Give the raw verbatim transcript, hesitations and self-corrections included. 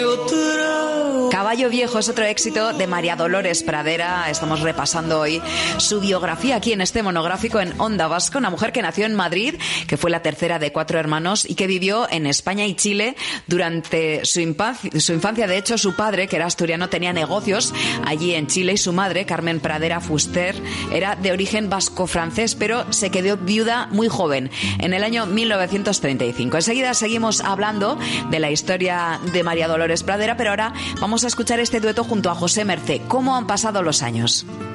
Caballo Viejo es otro éxito de María Dolores Pradera. Estamos repasando hoy su biografía aquí en este monográfico en Onda Vasca, una mujer que nació en Madrid, que fue la tercera de cuatro hermanos y que vivió en España y Chile durante su infancia. Su infancia, de hecho, su padre, que era asturiano, tenía negocios allí en Chile y su madre, Carmen Pradera Fuster, era de origen vasco-francés, pero se quedó viuda muy joven, en el año mil novecientos treinta y cinco. Enseguida seguimos hablando de la historia de María Dolores Pradera, pero ahora vamos a escuchar este dueto junto a José Mercé. ¿Cómo han pasado los años?